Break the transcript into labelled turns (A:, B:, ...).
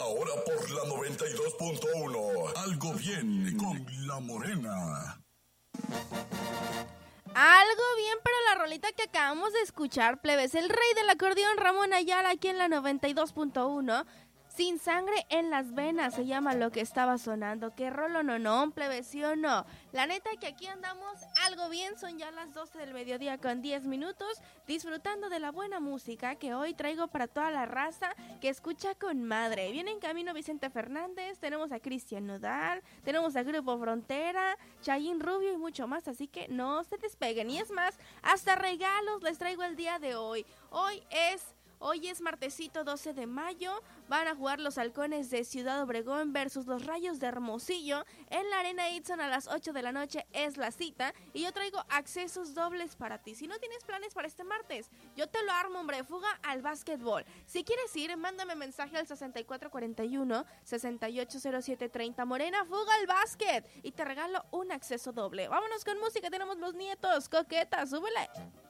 A: Ahora por la 92.1. Algo bien con La Morena.
B: Algo bien, pero la rolita que acabamos de escuchar, plebes, el rey del acordeón Ramón Ayala aquí en la 92.1, Sin Sangre en las Venas se llama lo que estaba sonando. Qué rolo no, plebes, ¿sí o no? La neta que aquí andamos algo bien, son ya las 12 del mediodía con 10 minutos, disfrutando de la buena música que hoy traigo para toda la raza que escucha con madre. Viene en camino Vicente Fernández, tenemos a Cristian Nodal, tenemos a Grupo Frontera, Chayin Rubio y mucho más, así que no se despeguen. Y es más, hasta regalos les traigo el día de hoy. Hoy es martesito 12 de mayo, van a jugar los Halcones de Ciudad Obregón versus los Rayos de Hermosillo en la Arena Itzon a las 8 de la noche es la cita y yo traigo accesos dobles para ti. Si no tienes planes para este martes, yo te lo armo, hombre, fuga al básquetbol. Si quieres ir, mándame mensaje al 6441-680730 Morena, fuga al básquet y te regalo un acceso doble. Vámonos con música, tenemos Los Nietos, Coqueta, súbele.